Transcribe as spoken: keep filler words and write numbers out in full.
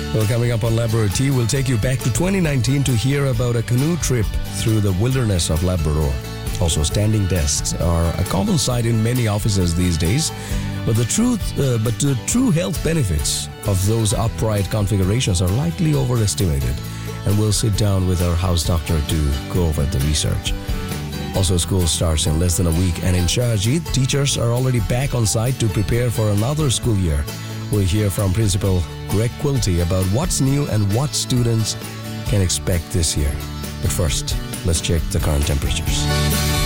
Well, coming up on Labrador Tea, we'll take you back to twenty nineteen to hear about a canoe trip through the wilderness of Labrador. Also, standing desks are a common sight in many offices these days, but the truth, uh, but the true health benefits of those upright configurations are likely overestimated. And we'll sit down with our house doctor to go over the research. Also, school starts in less than a week, and in Shahajit, teachers are already back on site to prepare for another school year. We'll hear from Principal Greg Quilty about what's new and what students can expect this year. But first, let's check the current temperatures.